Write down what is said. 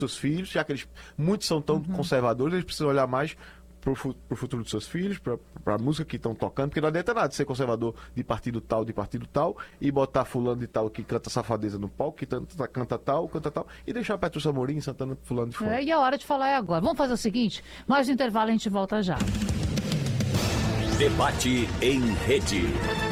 seus filhos, já que muitos são tão conservadores, eles precisam olhar mais pro futuro dos seus filhos, pra música que estão tocando, porque não adianta nada ser conservador de partido tal, e botar fulano de tal que canta safadeza no palco, que canta tal, e deixar Petrúcio Amorim, Santana, fulano de fora. E a hora de falar é agora. Vamos fazer o seguinte, mais um intervalo, a gente volta já. Debate em rede.